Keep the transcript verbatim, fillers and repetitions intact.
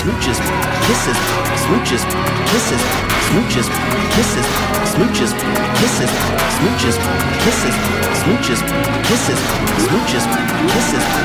smooches, kisses, smooches, kisses, smooches, kisses, smooches, kisses, smooches, kisses, smooches, kisses, smooches, kisses.